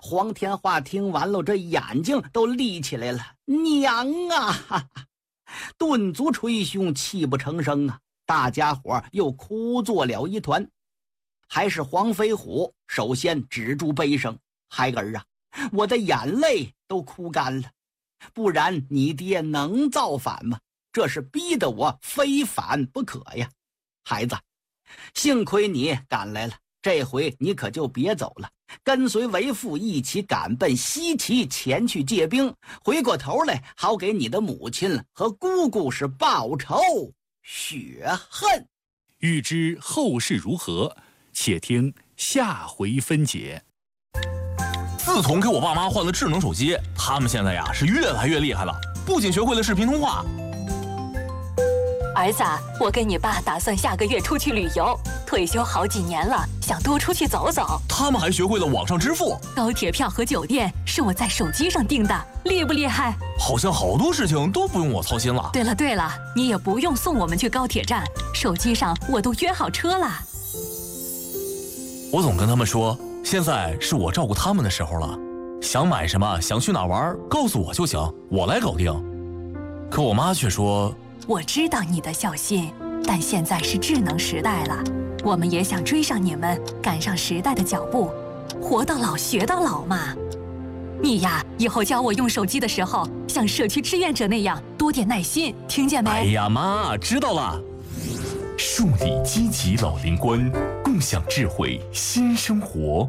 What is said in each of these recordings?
黄天化听完了，这眼睛都立起来了。娘啊！顿足捶胸，泣不成声啊！大家伙又哭作了一团。还是黄飞虎首先止住悲声：“孩儿啊，我的眼泪都哭干了，不然你爹能造反吗？这是逼得我非反不可呀！孩子，幸亏你赶来了，这回你可就别走了，跟随为父一起赶奔西岐前去借兵，回过头来好给你的母亲和姑姑是报仇雪恨。” 欲知后事如何，且听下回分解。 自从给我爸妈换了智能手机，他们现在呀是越来越厉害了，不仅学会了视频通话。 儿子，我跟你爸打算下个月出去旅游，退休好几年了，想多出去走走。 他们还学会了网上支付， 高铁票和酒店是我在手机上订的，厉不厉害？ 好像好多事情都不用我操心了。 对了，你也不用送我们去高铁站，手机上我都约好车了。 我总跟他们说，现在是我照顾他们的时候了，想买什么，想去哪玩，告诉我就行，我来搞定。可我妈却说， 我知道你的孝心，但现在是智能时代了，我们也想追上你们，赶上时代的脚步，活到老学到老嘛。你呀，以后教我用手机的时候，像社区志愿者那样多点耐心，听见没？ 哎呀妈，知道了。 树立积极老龄观，共享智慧新生活。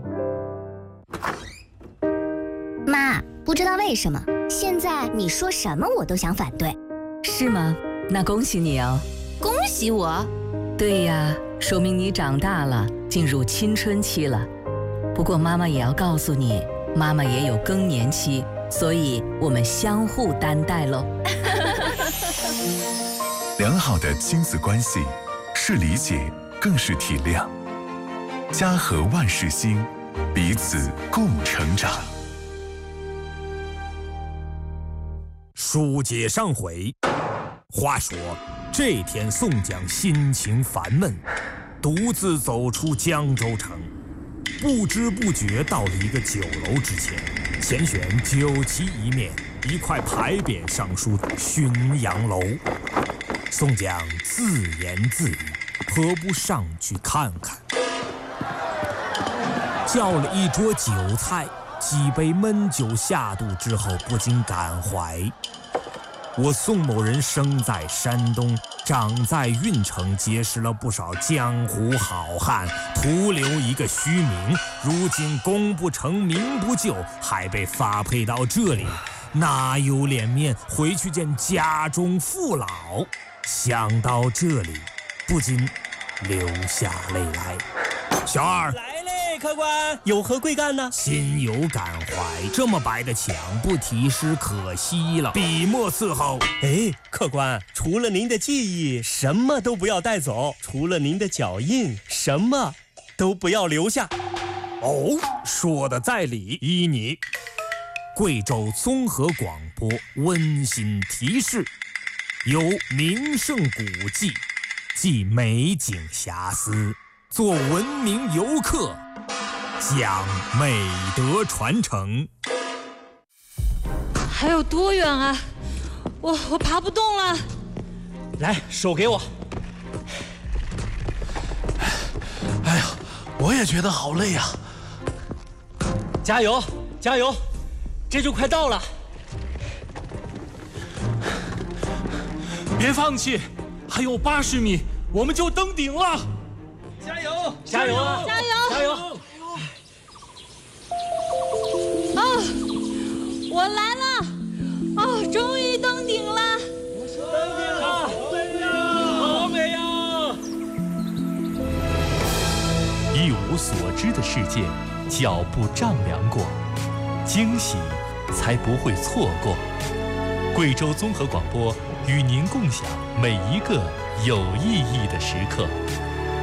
妈，不知道为什么，现在你说什么我都想反对。 是吗？那恭喜你哦。 恭喜我？ 对呀，说明你长大了，进入青春期了。不过妈妈也要告诉你，妈妈也有更年期，所以我们相互担待咯。 良好的亲子关系是理解，更是体谅。家和万事兴，彼此共成长。 书接上回，话说这天宋江心情烦闷，独自走出江州城，不知不觉到了一个酒楼之前，前选酒旗一面，一块牌匾上书浔阳楼。宋江自言自语，何不上去看看？叫了一桌酒菜，几杯闷酒下肚之后，不禁感怀：我宋某人生在山东，长在郓城，结识了不少江湖好汉，徒留一个虚名。如今功不成名不就，还被发配到这里，哪有脸面回去见家中父老？想到这里，不禁流下泪来。小二来嘞，客官，有何贵干呢？ 心有感怀，这么白的墙不题诗可惜了，笔墨伺候。 哎，客官，除了您的记忆，什么都不要带走；除了您的脚印，什么都不要留下。 哦，说的在理，依你。贵州综合广播温馨提示：有名胜古迹，即美景遐思，做文明游客，讲美德传承。 还有多远啊？我爬不动了。 来，手给我。 哎呀，我也觉得好累呀。 加油，加油，这就快到了。 别放弃，还有80米，我们就登顶了。 加油，加油， 加油， 加油！ 啊，我来了！啊，终于登顶了！ 登顶了，好美呀！ 一无所知的世界，脚步丈量过，惊喜才不会错过。贵州综合广播与您共享每一个有意义的时刻。